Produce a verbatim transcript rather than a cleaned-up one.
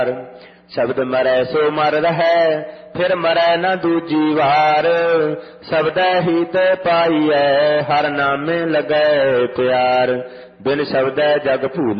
शब्द मरै सो मर रहै, फिर मरै न दूजी वार। शब्द हित पाईऐ, हर नामे लगै प्यार। बिन शब्द जग भूल